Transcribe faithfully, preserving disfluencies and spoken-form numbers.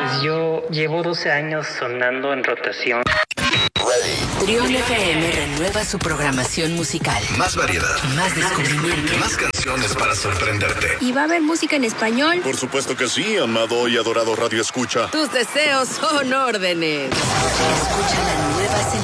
Pues yo llevo doce años sonando en rotación. Trión F M renueva su programación musical. Más variedad. Más descubrimiento. Más canciones para sorprenderte. ¿Y va a haber música en español? Por supuesto que sí, amado y adorado Radio Escucha. Tus deseos son órdenes. Escucha la nueva selección